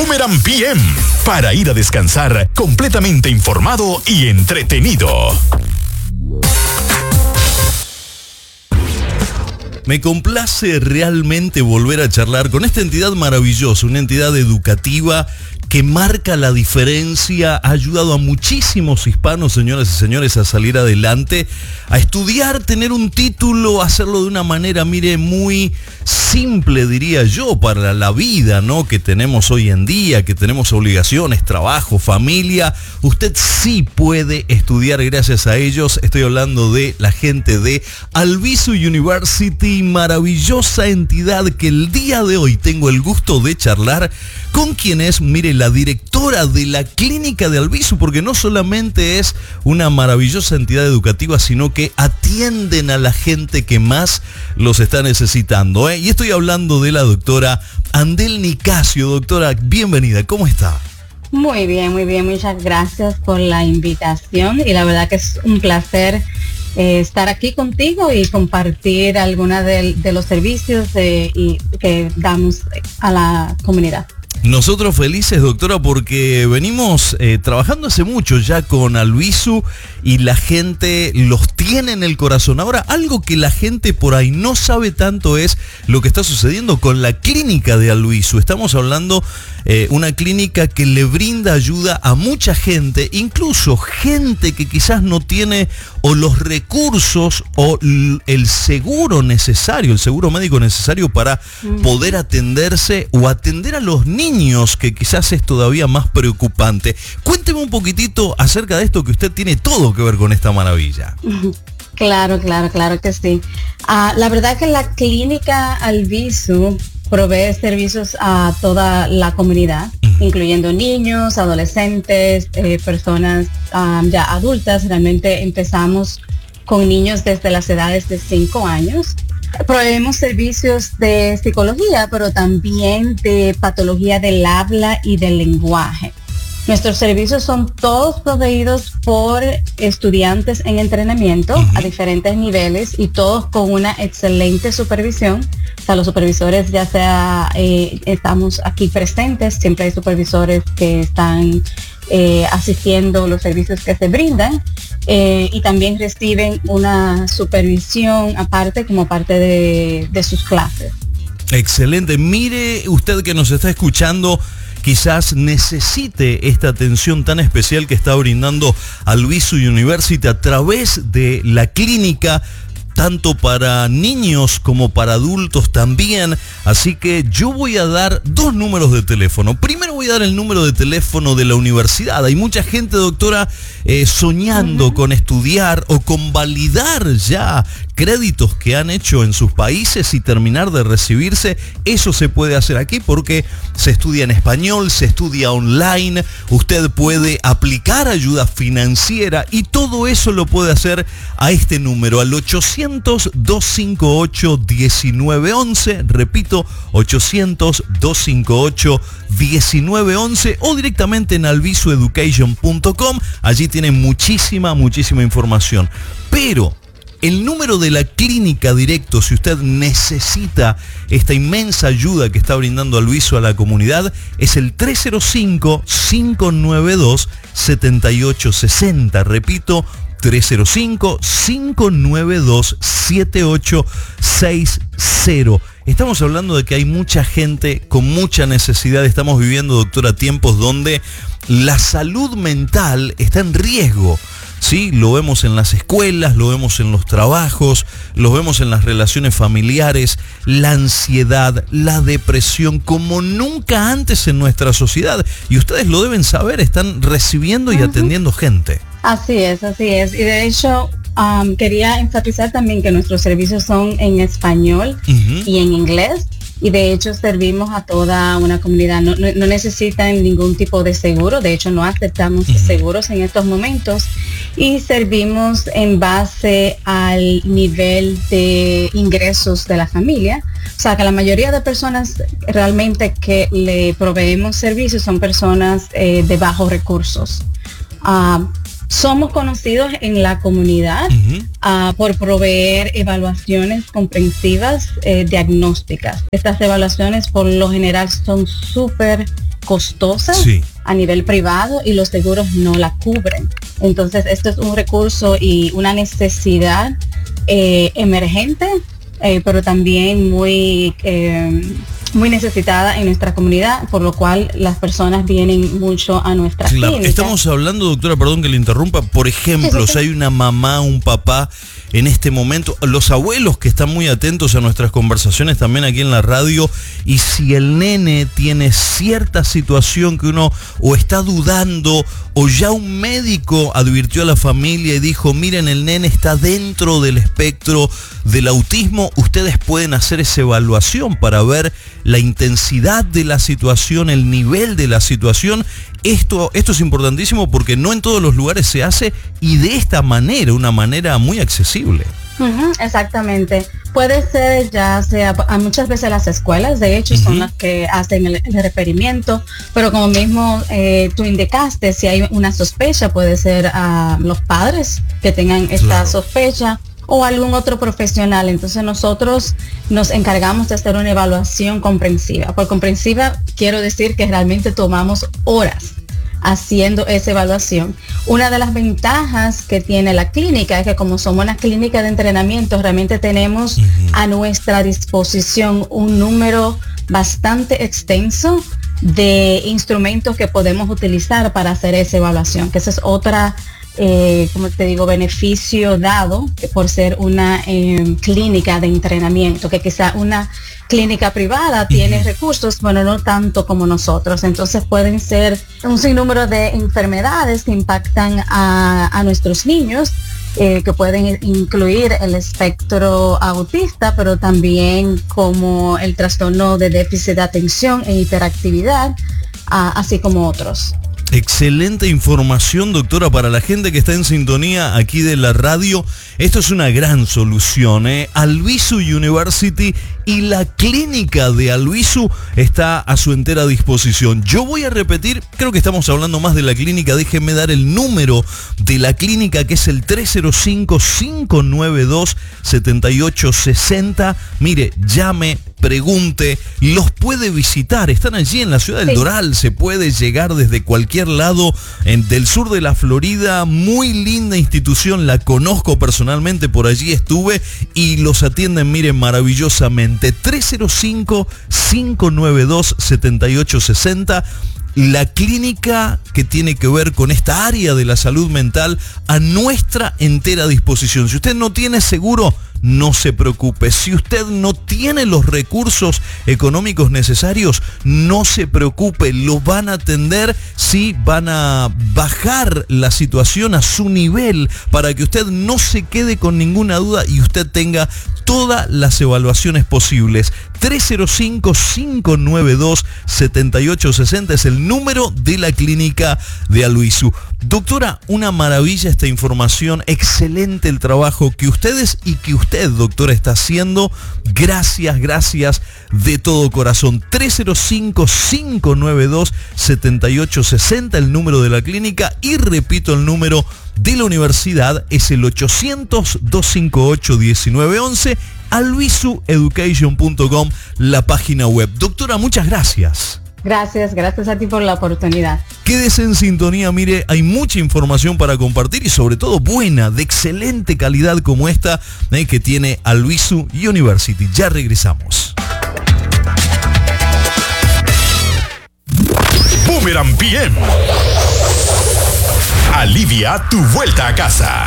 Boomerang PM, para ir a descansar completamente informado y entretenido. Me complace realmente volver a charlar con esta entidad maravillosa, una entidad educativa que marca la diferencia, ha ayudado a muchísimos hispanos, señoras y señores, a salir adelante, a estudiar, tener un título, hacerlo de una manera, mire, muy simple, diría yo, para la vida, ¿no?, que tenemos hoy en día, que tenemos obligaciones, trabajo, familia. Usted sí puede estudiar gracias a ellos. Estoy hablando de la gente de Albizu University, maravillosa entidad que el día de hoy tengo el gusto de charlar con quien es, mire, la directora de la clínica de Albizu, porque no solamente es una maravillosa entidad educativa, sino que atienden a la gente que más los está necesitando, ¿eh? Y estoy hablando de la doctora Andel Nicasio. Doctora, bienvenida, ¿cómo está? Muy bien, muchas gracias por la invitación y la verdad que es un placer estar aquí contigo y compartir algunos de los servicios que damos a la comunidad. Nosotros felices, doctora, porque venimos trabajando hace mucho ya con Albizu y la gente los tiene en el corazón. Ahora, algo que la gente por ahí no sabe tanto es lo que está sucediendo con la clínica de Albizu. Estamos hablando una clínica que le brinda ayuda a mucha gente, incluso gente que quizás no tiene o los recursos o el seguro necesario, el seguro médico necesario para poder atenderse o atender a los niños, que quizás es todavía más preocupante. Cuénteme un poquitito acerca de esto, que usted tiene todo que ver con esta maravilla. Claro que sí. La verdad que la clínica Albizu provee servicios a toda la comunidad, incluyendo niños, adolescentes, personas ya adultas. Realmente empezamos con niños desde las edades de 5 años. Proveemos servicios de psicología, pero también de patología del habla y del lenguaje. Nuestros servicios son todos proveídos por estudiantes en entrenamiento a diferentes niveles y todos con una excelente supervisión. O sea, los supervisores, ya sea estamos aquí presentes, siempre hay supervisores que están asistiendo los servicios que se brindan y también reciben una supervisión aparte como parte de sus clases. Excelente. Mire usted que nos está escuchando, quizás necesite esta atención tan especial que está brindando Albizu University a través de la clínica, tanto para niños como para adultos también. Así que yo voy a dar 2 números de teléfono. Primero voy a dar el número de teléfono de la universidad. Hay mucha gente, doctora, soñando con estudiar o con validar ya créditos que han hecho en sus países y terminar de recibirse. Eso se puede hacer aquí porque se estudia en español, se estudia online, usted puede aplicar ayuda financiera y todo eso lo puede hacer a este número, al 800-258-1911, repito, 800-258-1911, o directamente en albizueducation.com. Allí tiene muchísima información. Pero el número de la clínica directo, si usted necesita esta inmensa ayuda que está brindando Albizu a la comunidad, es el 305-592-7860. Repito, 305-592-7860. Estamos hablando de que hay mucha gente con mucha necesidad. Estamos viviendo, doctora, tiempos donde la salud mental está en riesgo. Sí, lo vemos en las escuelas, lo vemos en los trabajos, lo vemos en las relaciones familiares, la ansiedad, la depresión, como nunca antes en nuestra sociedad. Y ustedes lo deben saber, están recibiendo y atendiendo gente. Así es. Y de hecho, quería enfatizar también que nuestros servicios son en español y en inglés. Y de hecho servimos a toda una comunidad, no necesitan ningún tipo de seguro, de hecho no aceptamos seguros en estos momentos y servimos en base al nivel de ingresos de la familia. O sea que la mayoría de personas realmente que le proveemos servicios son personas de bajos recursos. Somos conocidos en la comunidad por proveer evaluaciones comprensivas diagnósticas. Estas evaluaciones por lo general son súper costosa Sí. a nivel privado y los seguros no la cubren. Entonces esto es un recurso y una necesidad emergente, pero también muy necesitada en nuestra comunidad, por lo cual las personas vienen mucho a nuestra clínica. Estamos hablando, doctora, perdón que le interrumpa, por ejemplo, si hay una mamá, un papá en este momento, los abuelos que están muy atentos a nuestras conversaciones también aquí en la radio, y si el nene tiene cierta situación que uno o está dudando, o ya un médico advirtió a la familia y dijo, miren, el nene está dentro del espectro del autismo, ustedes pueden hacer esa evaluación para ver la intensidad de la situación, el nivel de la situación. Esto es importantísimo porque no en todos los lugares se hace, y de esta manera, una manera muy accesible. Exactamente. Puede ser ya sea muchas veces las escuelas, de hecho, son las que hacen el referimiento, pero como mismo tú indicaste, si hay una sospecha, puede ser a los padres que tengan esta sospecha o algún otro profesional. Entonces nosotros nos encargamos de hacer una evaluación comprensiva. Por comprensiva quiero decir que realmente tomamos horas haciendo esa evaluación. Una de las ventajas que tiene la clínica es que como somos una clínica de entrenamiento, realmente tenemos a nuestra disposición un número bastante extenso de instrumentos que podemos utilizar para hacer esa evaluación, que esa es otra como te digo, beneficio dado por ser una clínica de entrenamiento, que quizá una clínica privada tiene recursos, bueno, no tanto como nosotros. Entonces pueden ser un sinnúmero de enfermedades que impactan a nuestros niños, que pueden incluir el espectro autista, pero también como el trastorno de déficit de atención e hiperactividad, así como otros. Excelente información, doctora, para la gente que está en sintonía aquí de la radio. Esto es una gran solución, Albizu University y la clínica de Albizu está a su entera disposición. Yo voy a repetir, creo que estamos hablando más de la clínica, déjenme dar el número de la clínica, que es el 305-592-7860. Mire, llame, pregunte, los puede visitar, están allí en la ciudad del Doral, se puede llegar desde cualquier lado del sur de la Florida. Muy linda institución, la conozco personalmente, por allí estuve y los atienden, miren, maravillosamente. 305-592-7860. La clínica que tiene que ver con esta área de la salud mental a nuestra entera disposición. Si usted no tiene seguro, no se preocupe. Si usted no tiene los recursos económicos necesarios, no se preocupe. Lo van a atender, sí, van a bajar la situación a su nivel para que usted no se quede con ninguna duda y usted tenga todas las evaluaciones posibles. 305-592-7860 es el número de la clínica de Albizu. Doctora, una maravilla esta información, excelente el trabajo que ustedes y que usted, doctora, está haciendo. Gracias, gracias de todo corazón. 305-592-7860, el número de la clínica, y repito, el número de la universidad es el 800-258-1911, albizueducation.com, la página web. Doctora, muchas gracias. Gracias a ti por la oportunidad. Quédese en sintonía, mire, hay mucha información para compartir y sobre todo buena, de excelente calidad como esta que tiene Albizu University. Ya regresamos. Boomerang PM. Alivia tu vuelta a casa.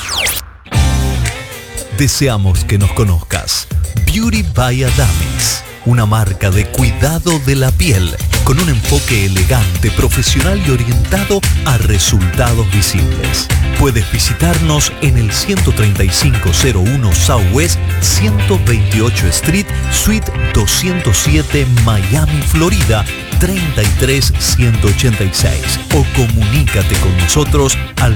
Deseamos que nos conozcas. Beauty by Adames, una marca de cuidado de la piel con un enfoque elegante, profesional y orientado a resultados visibles. Puedes visitarnos en el 13501 Southwest 128 Street, Suite 207, Miami, Florida 33186, o comunícate con nosotros al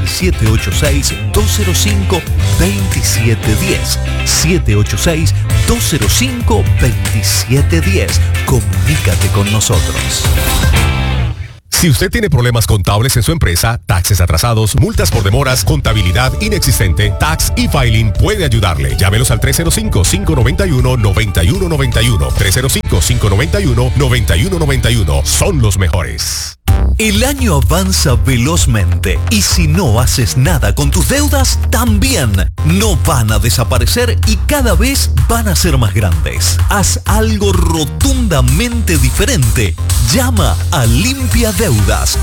786-205-2710. 786-205-2710. Comunícate con nosotros. Si usted tiene problemas contables en su empresa, taxes atrasados, multas por demoras, contabilidad inexistente, Tax e-Filing puede ayudarle. Llámelos al 305-591-9191. 305-591-9191. Son los mejores. El año avanza velozmente y si no haces nada con tus deudas, también no van a desaparecer y cada vez van a ser más grandes. Haz algo rotundamente diferente. Llama a Limpia Deudas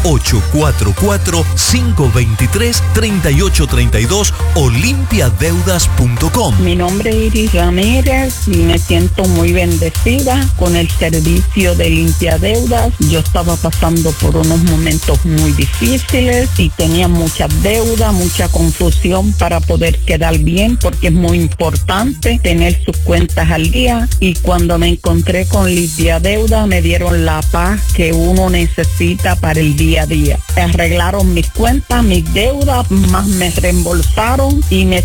844-523-3832 o limpiadeudas.com. Mi nombre es Iris Ramírez y me siento muy bendecida con el servicio de Limpia Deudas. Yo estaba pasando por unos momentos muy difíciles y tenía mucha deuda, mucha confusión para poder quedar bien, porque es muy importante tener sus cuentas al día, y cuando me encontré con Limpia Deuda me dieron la paz que uno necesita para el día a día. Arreglaron mis cuentas, mis deudas, más me reembolsaron y me